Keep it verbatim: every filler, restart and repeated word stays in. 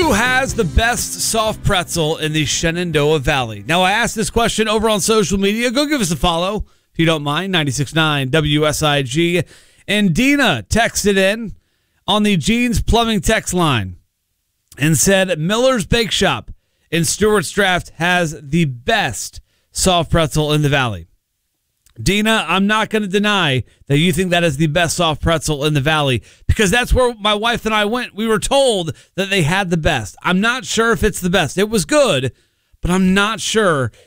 Who has the best soft pretzel in the Shenandoah Valley? Now, I asked this question over on social media. Go give us a follow, if you don't mind, ninety-six point nine W S I G. And Dina texted in on the Jeans Plumbing text line and said Miller's Bake Shop in Stewart's Draft has the best soft pretzel in the Valley. Dina, I'm not going to deny that you think that is the best soft pretzel in the Valley because that's where my wife and I went. We were told that they had the best. I'm not sure if it's the best. It was good, but I'm not sure